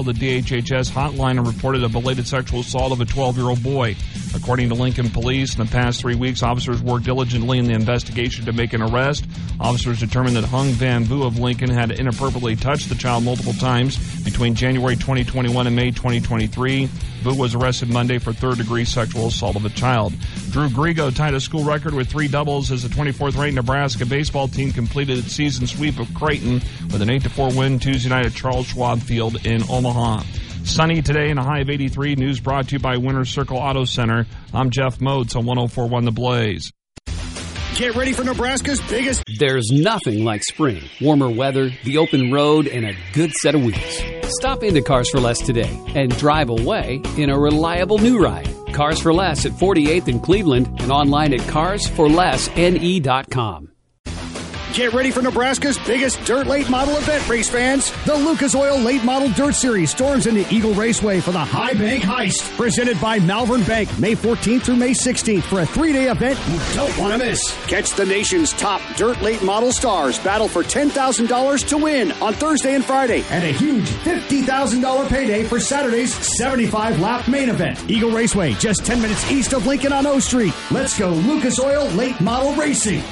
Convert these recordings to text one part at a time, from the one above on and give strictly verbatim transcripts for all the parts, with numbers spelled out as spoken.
The D H H S hotline and reported a belated sexual assault of a twelve-year-old boy. According to Lincoln Police, in the past three weeks, officers worked diligently in the investigation to make an arrest. Officers determined that Hung Van Vu of Lincoln had inappropriately touched the child multiple times between January twenty twenty-one and May twenty twenty-three. Vu was arrested Monday for third-degree sexual assault of a child. Drew Grigo tied a school record with three doubles as the twenty-fourth ranked Nebraska baseball team completed its season sweep of Creighton with an eight to four win Tuesday night at Charles Schwab Field in Omaha. Sunny today and a high of eighty-three. News brought to you by Winter Circle Auto Center. I'm Jeff Moats on one oh four point one The Blaze. Get ready for Nebraska's biggest... There's nothing like spring. Warmer weather, the open road, and a good set of wheels. Stop into Cars for Less today and drive away in a reliable new ride. Cars for Less at forty-eighth in Cleveland and online at cars for less n e dot com. Get ready for Nebraska's biggest dirt late model event, race fans. The Lucas Oil Late Model Dirt Series storms into Eagle Raceway for the High Bank Heist. Presented by Malvern Bank, May fourteenth through May sixteenth for a three-day event you don't want to miss. Catch the nation's top dirt late model stars battle for ten thousand dollars to win on Thursday and Friday. And a huge fifty thousand dollars payday for Saturday's seventy-five lap main event. Eagle Raceway, just ten minutes east of Lincoln on O Street. Let's go Lucas Oil Late Model Racing.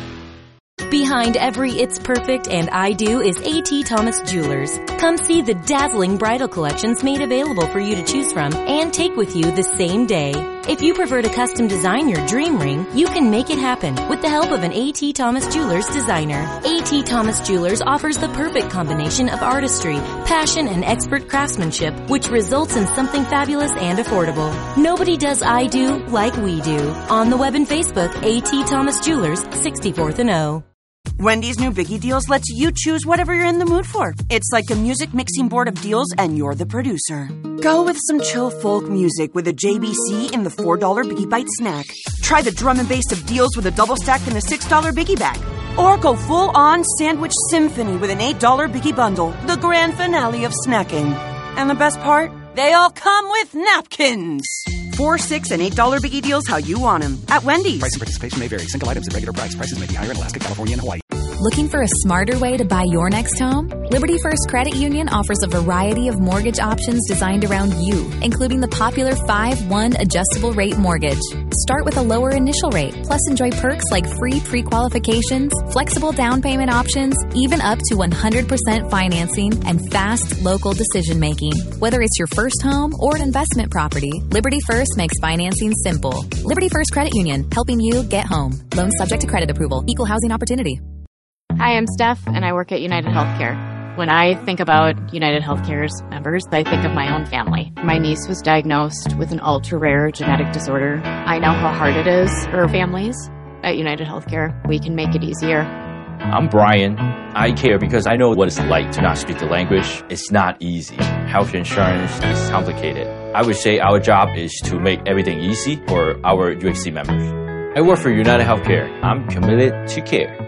Behind every It's Perfect and I Do is A T. Thomas Jewelers. Come see the dazzling bridal collections made available for you to choose from and take with you the same day. If you prefer to custom design your dream ring, you can make it happen with the help of an A T. Thomas Jewelers designer. A T. Thomas Jewelers offers the perfect combination of artistry, passion, and expert craftsmanship, which results in something fabulous and affordable. Nobody does I Do like we do. On the web and Facebook, A T. Thomas Jewelers, sixty-fourth and O. Wendy's new Biggie Deals lets you choose whatever you're in the mood for. It's like a music mixing board of deals, and you're the producer. Go with some chill folk music with a J B C in the four dollar Biggie Bite snack. Try the drum and bass of deals with a double stack in the six dollar Biggie Bag. Or go full-on sandwich symphony with an eight dollar Biggie Bundle, the grand finale of snacking. And the best part? They all come with napkins. Four, six, and eight dollar Biggie Deals how you want them at Wendy's. Price and participation may vary. Single items at regular price. Prices may be higher in Alaska, California, and Hawaii. Looking for a smarter way to buy your next home? Liberty First Credit Union offers a variety of mortgage options designed around you, including the popular five one adjustable rate mortgage. Start with a lower initial rate, plus enjoy perks like free pre-qualifications, flexible down payment options, even up to one hundred percent financing, and fast local decision-making. Whether it's your first home or an investment property, Liberty First makes financing simple. Liberty First Credit Union, helping you get home. Loans subject to credit approval. Equal housing opportunity. Hi, I'm Steph, and I work at United Healthcare. When I think about United Healthcare's members, I think of my own family. My niece was diagnosed with an ultra-rare genetic disorder. I know how hard it is for families. At United Healthcare, we can make it easier. I'm Brian. I care because I know what it's like to not speak the language. It's not easy. Health insurance is complicated. I would say our job is to make everything easy for our U H C members. I work for United Healthcare. I'm committed to care.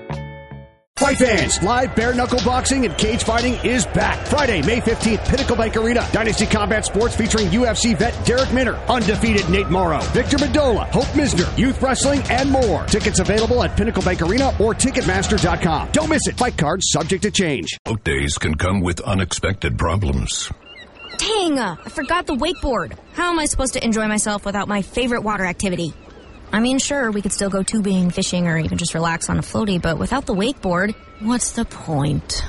Fight fans, live bare knuckle boxing and cage fighting is back. Friday, May fifteenth, Pinnacle Bank Arena. Dynasty Combat Sports featuring U F C vet Derek Minner, undefeated Nate Morrow, Victor Mendola, Hope Misner, youth wrestling, and more. Tickets available at Pinnacle Bank Arena or Ticketmaster dot com. Don't miss it. Fight cards subject to change. Boat days can come with unexpected problems. Dang, I forgot the wakeboard. How am I supposed to enjoy myself without my favorite water activity? I mean, sure, we could still go tubing, fishing, or even just relax on a floaty, but without the wakeboard, what's the point?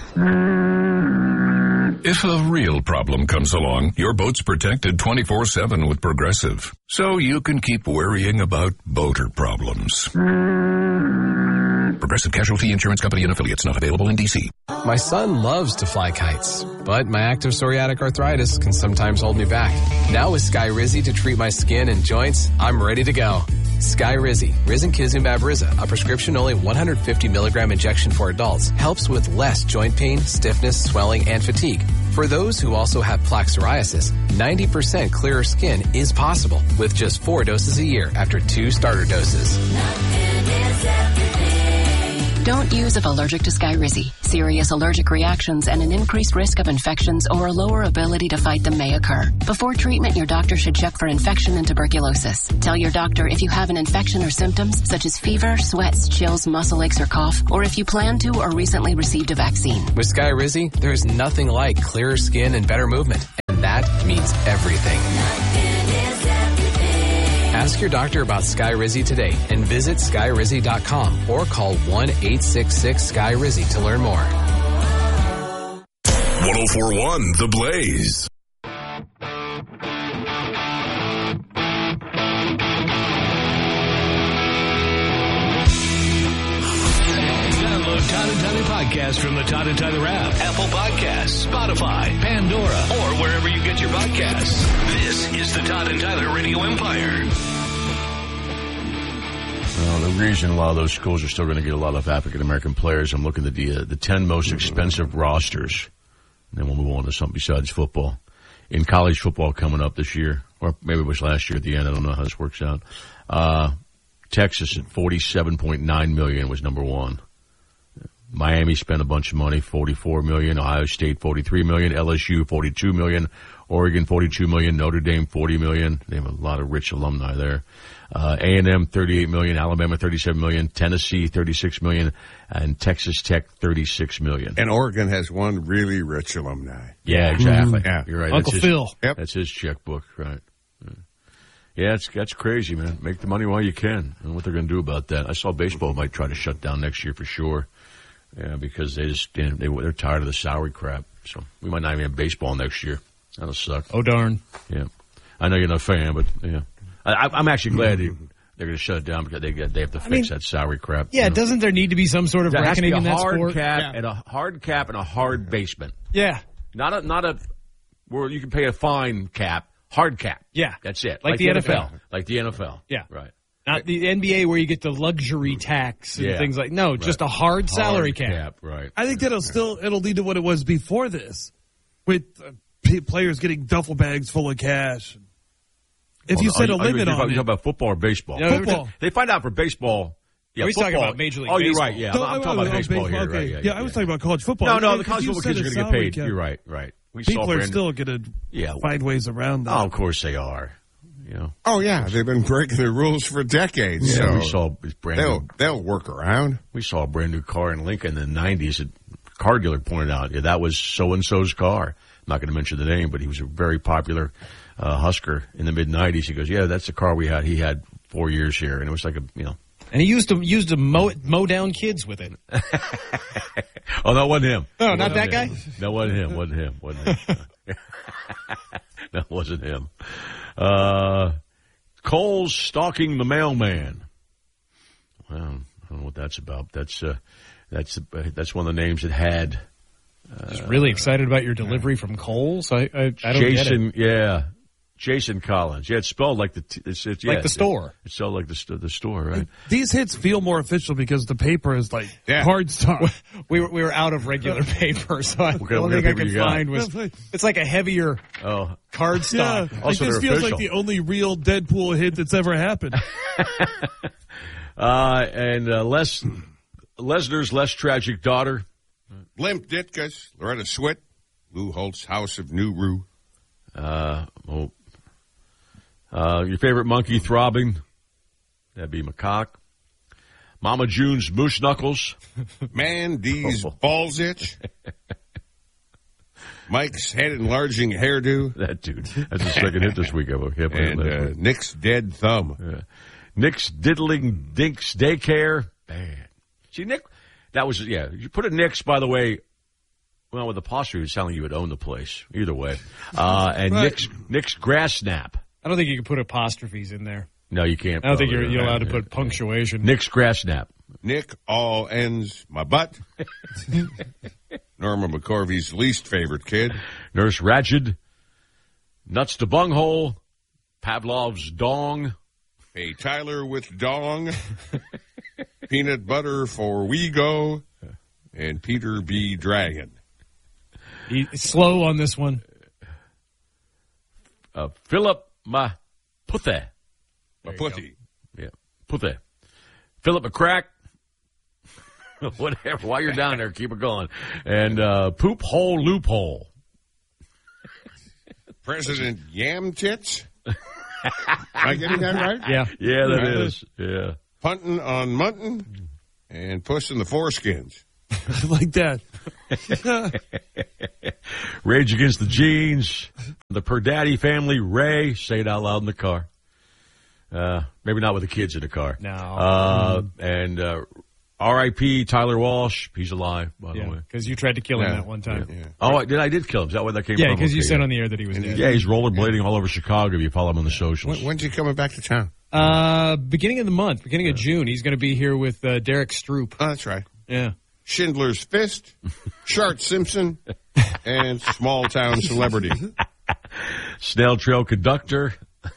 If a real problem comes along, your boat's protected twenty-four seven with Progressive, so you can keep worrying about boater problems. Progressive Casualty Insurance Company and Affiliates, not available in D C. My son loves to fly kites, but my active psoriatic arthritis can sometimes hold me back. Now with Skyrizi to treat my skin and joints, I'm ready to go. Skyrizi, risankizumab Riza, a prescription-only one hundred fifty milligram injection for adults, helps with less joint pain, stiffness, swelling, and fatigue. For those who also have plaque psoriasis, ninety percent clearer skin is possible with just four doses a year after two starter doses. Don't use if allergic to Skyrizi. Serious allergic reactions and an increased risk of infections or a lower ability to fight them may occur. Before treatment, your doctor should check for infection and tuberculosis. Tell your doctor if you have an infection or symptoms such as fever, sweats, chills, muscle aches, or cough, or if you plan to or recently received a vaccine. With Skyrizi, there is nothing like clearer skin and better movement. that means everything. Ask your doctor about Skyrizi today and visit Skyrizi dot com or call one eight six six Sky Rizzy to learn more. one oh four point one The Blaze. Download Todd and Tyler podcast from the Todd and Tyler app, Apple Podcasts, Spotify, Pandora, or wherever you get your podcasts. This is the Todd and Tyler Radio Empire. Well, the reason a lot of those schools are still going to get a lot of African-American players, I'm looking at the uh, the ten most expensive rosters. And then we'll move on to something besides football. In college football coming up this year, or maybe it was last year at the end. I don't know how this works out. Uh, Texas at forty-seven point nine million dollars was number one. Miami spent a bunch of money, forty-four million dollars. Ohio State, forty-three million dollars. L S U, forty-two million dollars. Oregon, forty-two million dollars. Notre Dame, forty million dollars. They have a lot of rich alumni there. Uh, A and M, thirty-eight million dollars. Alabama, thirty-seven million dollars. Tennessee, thirty-six million dollars. And Texas Tech, thirty-six million dollars. And Oregon has one really rich alumni. Yeah, exactly. Mm-hmm. Yeah. You're right. Uncle that's his, Phil. Yep. That's his checkbook, right. Yeah, it's, that's crazy, man. Make the money while you can. I don't know what they're going to do about that. I saw baseball might try to shut down next year for sure. Yeah, because they just, they, they're tired of the salary crap. So we might not even have baseball next year. That'll suck. Oh, darn. Yeah. I know you're not a fan, but yeah. I, I'm actually glad they, they're going to shut it down because they they have to fix I mean, that salary crap. Yeah, you know? Doesn't there need to be some sort of there reckoning has to be a in that hard sport? Cap yeah. and a hard cap and a hard basement. Yeah. Not a, not a, where you can pay a fine cap, hard cap. Yeah. That's it. Like, like the, the N F L. Like the N F L. Yeah. Right. Not the N B A where you get the luxury tax and yeah. things like no, right. just a hard, hard salary cap. cap. Right. I think that'll still it'll lead to what it was before this, with uh, p- players getting duffel bags full of cash. If well, you set a limit you, on you it, talking about football or baseball? Yeah, football. They find out for baseball. Yeah, He's talking about Major League Oh, Baseball. you're right. Yeah, no, I'm, I'm I, talking I, about I, baseball baseball, here. okay. Right, yeah, yeah, yeah, I was yeah. talking about college football. No, no, if the college football kids are going to get paid. Cap. You're right. Right. We People saw are Brandon, still going to yeah, find ways around that. Oh, of course they are. You know. Oh yeah, they've been breaking the rules for decades. Yeah, so we saw brand they'll new, they'll work around. We saw a brand new car in Lincoln in the nineties. A car dealer pointed out, yeah, that was so and so's car. I'm not going to mention the name, but he was a very popular uh, Husker in the mid nineties. He goes, yeah, that's the car we had. He had four years here, and it was like a you know. And he used to used to mow mow down kids with it. Oh, that wasn't him. No, not that guy. Him. That wasn't him. Wasn't him. Wasn't him. That wasn't him. Uh, Cole's stalking the mailman. Well, I don't know what that's about. That's uh, that's uh, that's one of the names that had. Uh, Just really excited about your delivery from Cole's. I I, I don't Jason, get it. yeah, Jason Collins. Yeah, it's spelled like the t- it's, it's yeah, like the store. It's spelled like the st- the store, right? These hits feel more official because the paper is like yeah. hard stuff. We were we were out of regular paper, so I, what the only kind thing of I could find was it's like a heavier oh. cardstock. Yeah, also, like this feels official. like the only real Deadpool hit that's ever happened. uh, and uh, Les Lesnar's less tragic daughter. Limp Ditka's, Loretta Swit, Lou Holt's House of New Rue. Uh, oh. uh, your favorite monkey throbbing? That'd be macaque. Mama June's moose knuckles. Mandy's balls itch. Mike's head enlarging hairdo. That dude. That's the second hit this week. I can't and uh, week. Nick's dead thumb. Yeah. Nick's diddling dinks daycare. Bad. See, Nick, that was, yeah. You put a Nick's, by the way, well, with apostrophe, it sounded like you would own the place. Either way. Uh, and right. Nick's, Nick's grass snap. I don't think you can put apostrophes in there. No, you can't. I don't think you're, you're allowed to put punctuation. Nick's grass snap. Nick all ends my butt. Norma McCorvey's least favorite kid. Nurse Ratched. Nuts to bunghole. Pavlov's dong. Hey, Tyler with dong. Peanut butter for we go. And Peter B. Dragon. He, slow on this one. Uh, Philip Ma Puthe. Maputhi. Yeah. Puthe. Philip McCrack. Whatever. While you're down there, keep it going. And uh, Poop Hole Loophole. President Yam Tits. Am I getting that right? Yeah. Yeah, that right. is. Yeah. Puntin' on Muntin' and Puss in the Foreskins. Like that. Rage Against the Jeans. The Perdaddy family, Ray, say it out loud in the car. Uh, maybe not with the kids in the car. No. Uh, and uh, R I P Tyler Walsh. He's alive, by Yeah, the way. because you tried to kill him Yeah. that one time. Yeah. Oh, I did. I did kill him. Is that where that came Yeah, from? because you Okay, said yeah. on the air that he was dead. Yeah, he's rollerblading all over Chicago if you follow him on the socials. When, when's he coming back to town? Uh, beginning of the month, beginning of June, he's going to be here with uh, Derek Stroop. Oh, that's right. Yeah. Schindler's Fist, Shart Simpson, and Small Town Celebrity. Snail Trail Conductor.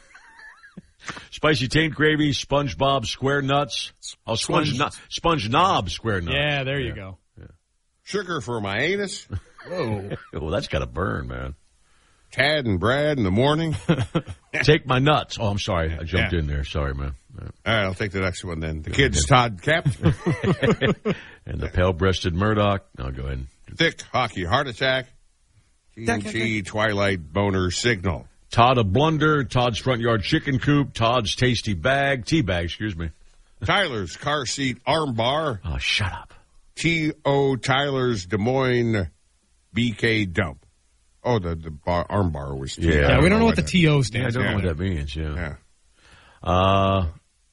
Spicy Taint Gravy, SpongeBob Square Nuts. Oh, Sponge, Sponge- no, Sponge Knob Square Nuts. Yeah, there you go. Sugar for my anus. Whoa. Well, that's got to burn, man. Tad and Brad in the morning. Take my nuts. Oh, I'm sorry. I jumped Yeah. in there. Sorry, man. All right, I'll take the next one then. The kid's Todd Kemp. And the pale-breasted Murdoch. No, go ahead. Thick hockey heart attack. T N T Twilight Boner Signal. Todd a blunder. Todd's front yard chicken coop. Todd's tasty bag. Tea bag, excuse me. Tyler's car seat arm bar. Oh, shut up. T O Tyler's Des Moines B K dump. Oh, the, the bar, arm bar was T. Yeah, Yeah, we don't know what the that- T O Yeah, I stands don't for. know what that means, yeah. Yeah. Uh,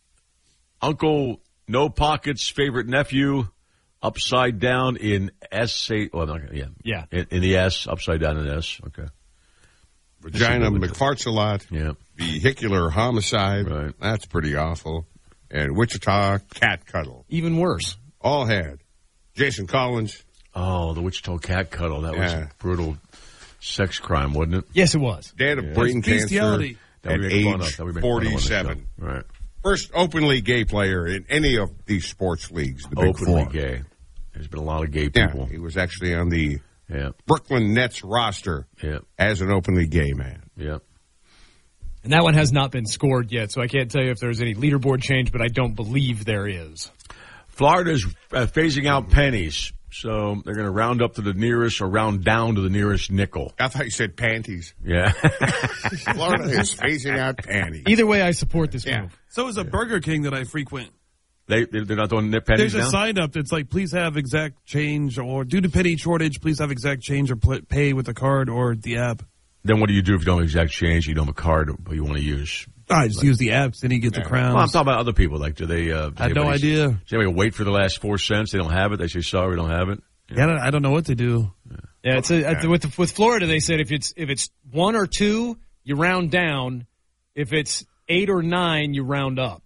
Uncle No Pocket's favorite nephew, upside down in S. Well, not, yeah. Yeah. In, in the S, upside down in S. Okay. Vagina McFarts a lot. Yeah. Vehicular homicide. Right. That's pretty awful. And Wichita cat cuddle. Even worse. All had. Jason Collins. Oh, the Wichita cat cuddle. That was Yeah. a brutal sex crime, wasn't it? Yes, it was. Dead of Yeah. brain It's cancer bestiality. That at we make fun age of. That we make fun of on the show. forty-seven. Right. First openly gay player in any of these sports leagues. The Big Openly Four. gay. There's been a lot of gay Yeah, people. he was actually on the Yeah. Brooklyn Nets roster Yeah. as an openly gay man. Yeah. And that one has not been scored yet, so I can't tell you if there's any leaderboard change, but I don't believe there is. Florida's uh, phasing out pennies, so they're going to round up to the nearest or round down to the nearest nickel. I thought you said panties. Yeah. Florida is phasing out panties. Either way, I support this Yeah. move. So is a Burger King that I frequent. they, they're not doing nip pennies There's a now? sign up that's like, please have exact change, or due to penny shortage, please have exact change or pl- pay with the card or the app. Then what do you do if you don't have exact change, you don't have a card, but you want to use? I just use the apps, then you get the crowns. Well, I'm talking about other people. Like, do they? Uh, I had no idea. Does anybody wait for the last four cents? They don't have it. They say, sorry, we don't have it. Yeah, I don't, I don't know what to do. Yeah, it's a, uh, with with Florida. They said if it's if it's one or two, you round down. If it's eight or nine, you round up.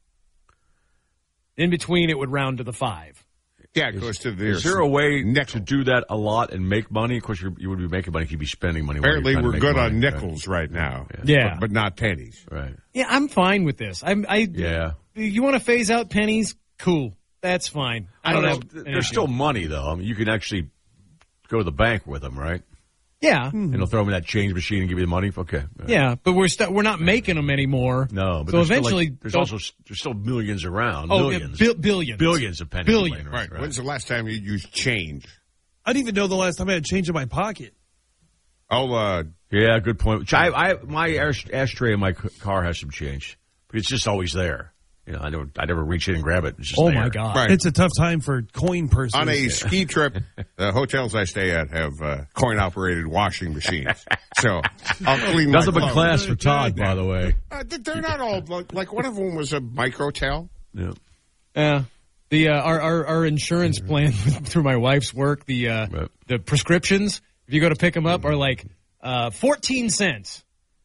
In between, it would round to the five. Yeah, it goes to the Is there a way to do that a lot and make money? Of course, you're, you would be making money if you'd be spending money. while you're Apparently, trying to we're make good money, on right? nickels right now. Yeah. But, but not pennies. Right. Yeah, I'm fine with this. I'm I. Yeah. You want to phase out pennies? Cool. That's fine. I don't, know. have. an There's issue. still money, though. I mean, you can actually go to the bank with them, right? Yeah. And they'll throw them in that change machine and give you the money. Okay. Yeah, but we're st- we're not making them anymore. No, but so there's eventually, still like, there's they'll- also there's still millions around. Oh, yeah, millions, bi- billions, billions of pennies. Billions. laying Right. around, When's the last time you used change? I didn't even know the last time I had change in my pocket. Oh, uh, Yeah, good point. I, I my ash, ashtray in my c- car has some change, but it's just always there. You know, I never I never reach in and grab it. It's just Oh there. my God! Right. It's a tough time for coin persons. on a ski trip, the hotels I stay at have uh, coin-operated washing machines. So I'll clean my Nothing but clothes. class for Todd, by the way. Uh, they're not all like, like one of them was a microtel. Yeah. Yeah. The uh, our, our our insurance plan through my wife's work, the uh, Right. the prescriptions, if you go to pick them up, are like uh, fourteen cents.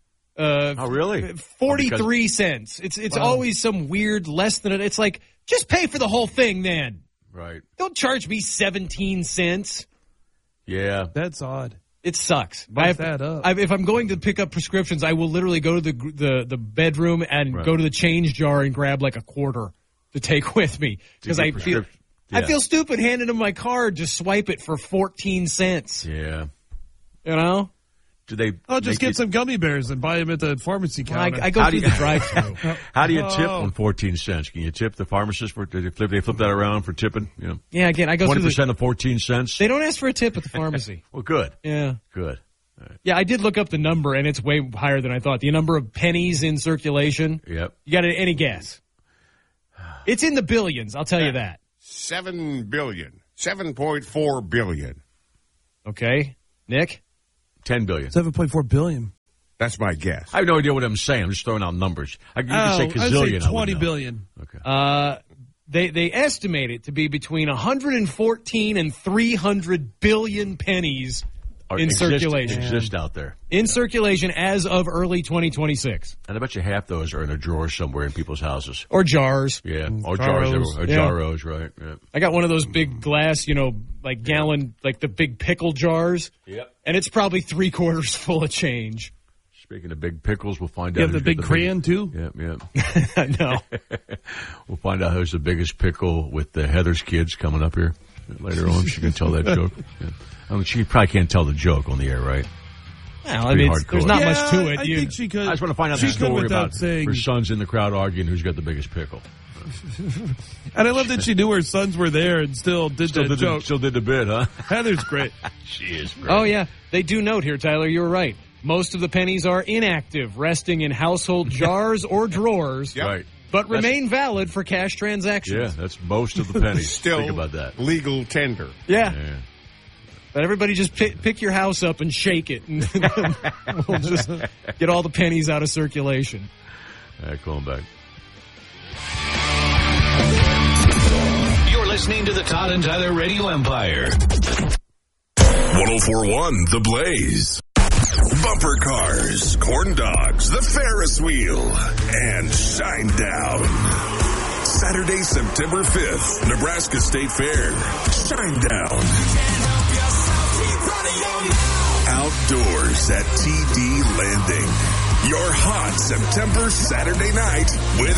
Uh, Oh, really? Forty-three cents. It's it's always some weird less than it. It's like just pay for the whole thing then. Right. Don't charge me seventeen cents. Yeah. That's odd. It sucks. Bump I have, that up. I, if I'm going to pick up prescriptions, I will literally go to the gr- the, the bedroom and Right. go to the change jar and grab like a quarter to take with me because get I feel prescrip- I Yeah. feel stupid handing them my card. Just swipe it for fourteen cents. Yeah. You know, Do they? Oh, just make get it- some gummy bears and buy them at the pharmacy I, counter. I go How through do you- the drive-through. How do you tip Oh. on fourteen cents? Can you tip the pharmacist for? Do they flip, they flip that around for tipping? You know, Yeah, again, I go twenty through. The, percent of fourteen cents. they don't ask for a tip at the pharmacy. Well, good. Yeah. Good. Yeah, I did look up the number, and it's way higher than I thought. The number of pennies in circulation. Yep. You got any guess? It's in the billions. I'll tell you that. Seven billion. Seven point four billion. Okay, Nick. Ten billion. seven point four billion. That's my guess. I have no idea what I'm saying. I'm just throwing out numbers. I, you oh, can say gazillion. I'd say twenty billion. Okay. Uh, they they estimate it to be between one hundred fourteen and three hundred billion pennies Or in exist, circulation. Exist out there. In circulation as of early twenty twenty-six. And I bet you half those are in a drawer somewhere in people's houses. Or jars. Yeah, or Jarros. jars. Or Yeah. jarros, right. Yeah. I got one of those big glass, you know, like gallon, like the big pickle jars. Yep. And it's probably three quarters full of change. Speaking of big pickles, we'll find You out. have the who's big got crayon, too? Yep, yep. No. We'll find out who's the biggest pickle with the Heather's kids coming up here later on. She can tell that joke. Yeah. I mean, she probably can't tell the joke on the air, right? Well, I mean, it's, there's not Yeah, much to it. I You- think she could. I just want to find out she the could story without about saying. her sons in the crowd arguing who's got the biggest pickle. And I love that she knew her sons were there and still did Still that did, the, joke. still did the bit, huh? Heather's great. She is great. Oh, yeah. They do note here, Tyler, you were right. Most of the pennies are inactive, resting in household jars or drawers, Yep. Right. but remain valid for cash transactions. Yeah, that's most of the pennies. Still Think about that. legal tender. Yeah. Yeah. But everybody just pick, pick your house up and shake it, and we'll just get all the pennies out of circulation. All right, calling back. You're listening to the Todd and Tyler Radio Empire. one oh four point one The Blaze. Bumper cars, corn dogs, the Ferris wheel, and Shinedown. Saturday, September fifth, Nebraska State Fair. Shinedown. Outdoors at T D Landing. Your hot September Saturday night with